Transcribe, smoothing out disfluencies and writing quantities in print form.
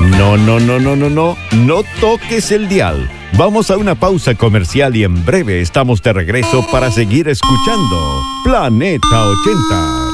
No, no, no, no, no, no. No toques el dial. Vamos a una pausa comercial y en breve estamos de regreso para seguir escuchando Planeta 80.